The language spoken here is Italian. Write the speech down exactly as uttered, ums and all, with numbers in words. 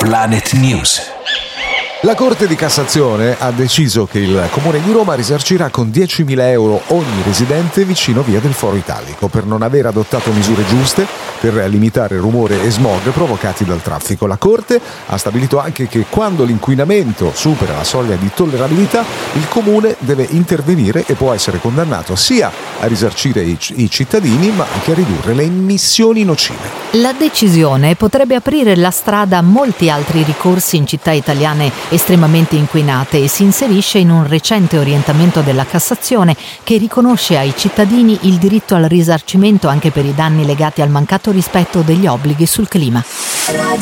Planet News. La Corte di Cassazione ha deciso che il Comune di Roma risarcirà con diecimila euro ogni residente vicino via del Foro Italico per non aver adottato misure giuste per limitare rumore e smog provocati dal traffico. La Corte ha stabilito anche che quando l'inquinamento supera la soglia di tollerabilità, il Comune deve intervenire e può essere condannato sia a risarcire i, i cittadini, ma anche a ridurre le emissioni nocive. La decisione potrebbe aprire la strada a molti altri ricorsi in città italiane estremamente inquinate e si inserisce in un recente orientamento della Cassazione che riconosce ai cittadini il diritto al risarcimento anche per i danni legati al mancato rispetto degli obblighi sul clima.